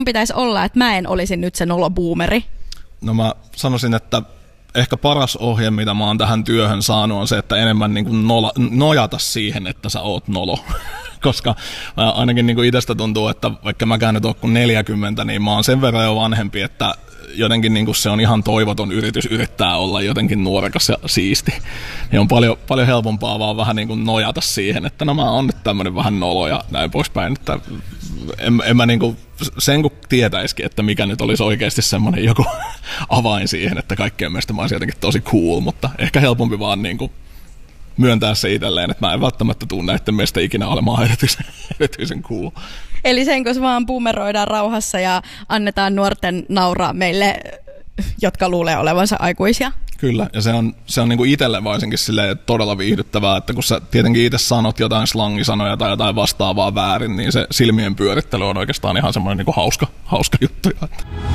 pitäisi olla, että mä en olisi nyt se nolobuumeri? No mä sanoisin, että ehkä paras ohje, mitä mä oon tähän työhön saanut, on se, että enemmän niin kuin nojata siihen, että sä oot nolo. Koska ainakin niin kuin itsestä tuntuu, että vaikka mäkään nyt oon kuin 40, niin mä oon sen verran jo vanhempi, että jotenkin niin kuin se on ihan toivoton yritys yrittää olla jotenkin nuorekas ja siisti. Ja on paljon helpompaa vaan vähän niin kuin nojata siihen, että no mä oon nyt tämmönen vähän nolo ja näin poispäin. Että en mä niin kuin sen kun tietäisikin, että mikä nyt olisi oikeasti semmoinen joku avain siihen, että kaikkien mielestä mä olisin jotenkin tosi cool, mutta ehkä helpompi vaan niin kuin myöntää se itselleen, että mä en välttämättä tule näiden mielestä ikinä olemaan erityisen cool. Eli sen, kun vaan boomeroidaan rauhassa ja annetaan nuorten nauraa meille, jotka luulee olevansa aikuisia. Kyllä, ja se on niin kuin itselle varsinkin todella viihdyttävää, että kun sä tietenkin itse sanot jotain slangisanoja tai jotain vastaavaa väärin, niin se silmien pyörittely on oikeastaan ihan semmoinen niin kuin hauska juttu.